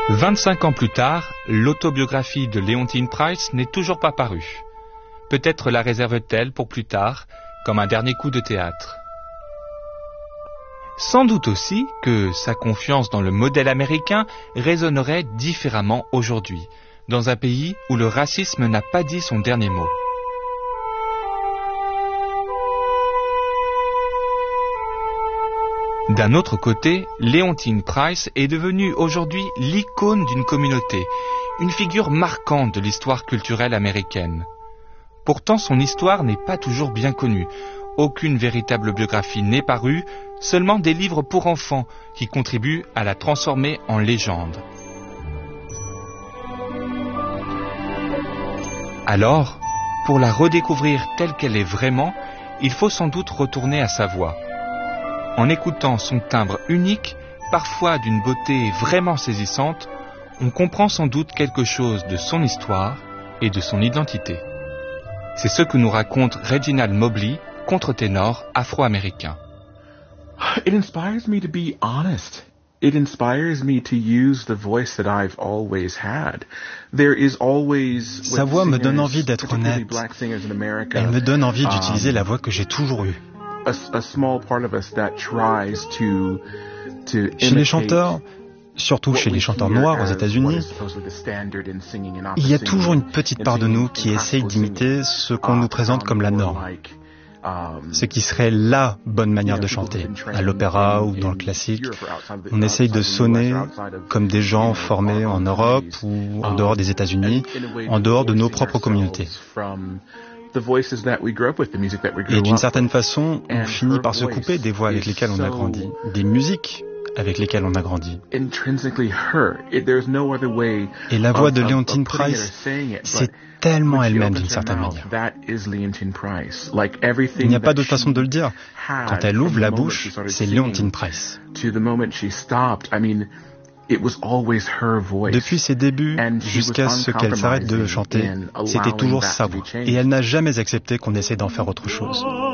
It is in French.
25 ans plus tard, l'autobiographie de Leontyne Price n'est toujours pas parue. Peut-être la réserve-t-elle pour plus tard, comme un dernier coup de théâtre. Sans doute aussi que sa confiance dans le modèle américain résonnerait différemment aujourd'hui, dans un pays où le racisme n'a pas dit son dernier mot. D'un autre côté, Leontyne Price est devenue aujourd'hui l'icône d'une communauté, une figure marquante de l'histoire culturelle américaine. Pourtant, son histoire n'est pas toujours bien connue. Aucune véritable biographie n'est parue, seulement des livres pour enfants qui contribuent à la transformer en légende. Alors, pour la redécouvrir telle qu'elle est vraiment, il faut sans doute retourner à sa voix. En écoutant son timbre unique, parfois d'une beauté vraiment saisissante, on comprend sans doute quelque chose de son histoire et de son identité. C'est ce que nous raconte Reginald Mobley, contre-ténor afro-américain. It inspires me to be honest. It inspires me to use the voice that I've always had. There is always Sa voix me donne envie d'être honnête. Elle me donne envie d'utiliser la voix que j'ai toujours eue. Chez les chanteurs, surtout chez les chanteurs noirs aux États-Unis, il y a toujours une petite part de nous qui essaye d'imiter ce qu'on nous présente comme la norme, ce qui serait la bonne manière de chanter. À l'opéra ou dans le classique, on essaye de sonner comme des gens formés en Europe ou en dehors des États-Unis, en dehors de nos propres communautés. Et d'une certaine façon, on finit par se couper des voix avec lesquelles on a grandi, des musiques avec lesquelles on a grandi. Et la voix de Leontyne Price, c'est tellement elle-même d'une certaine manière. Il n'y a pas d'autre façon de le dire. Quand elle ouvre la bouche, c'est Leontyne Price. Depuis ses débuts jusqu'à ce qu'elle s'arrête de chanter, c'était toujours sa voix. Et elle n'a jamais accepté qu'on essaie d'en faire autre chose.